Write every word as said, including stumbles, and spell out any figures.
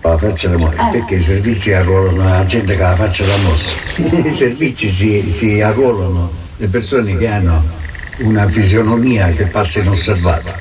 La faccia da morte, eh. Perché i servizi arruolano la gente che ha la faccia da mossa. I servizi si, si arruolano le persone che hanno una fisionomia che passa inosservata.